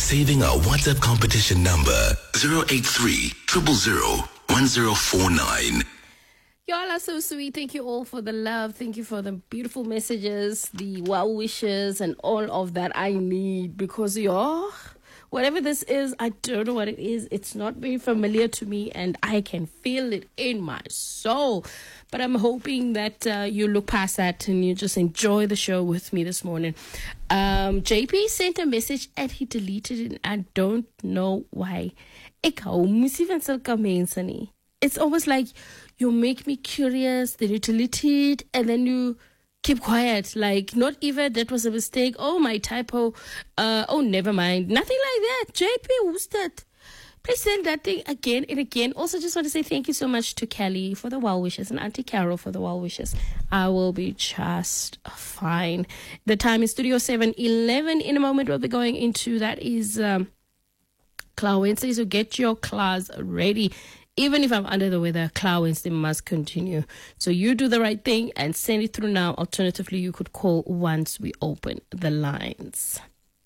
saving our WhatsApp competition number 083 000 1049. Y'all are so sweet. Thank you all for the love. Thank you for the beautiful messages, the well wishes, and all of that I need. Because whatever this is, I don't know what it is. It's not very familiar to me, and I can feel it in my soul. But I'm hoping that you look past that and you just enjoy the show with me this morning. JP sent a message and he deleted it. I don't know why. It's almost like you make me curious, then you delete it, and then you keep quiet. Like, not even that was a mistake. Oh, my typo. Oh, never mind. Nothing like that. JP, who's that? Please send that thing again and again. Also, just want to say thank you so much to Kelly for the well wishes and Auntie Carol for the well wishes. I will be just fine. The time is Studio 7:11. In a moment, we'll be going into that is Cloud Wednesday. So get your class ready. Even if I'm under the weather, Cloud Wednesday must continue. So you do the right thing and send it through now. Alternatively, you could call once we open the lines.